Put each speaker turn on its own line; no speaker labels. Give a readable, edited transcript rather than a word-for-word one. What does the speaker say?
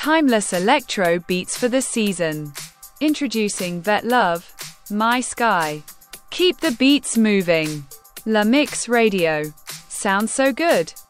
timeless electro beats for the season. Introducing Vet Love, My Sky. Keep the beats moving. La Mix Radio. Sounds so good.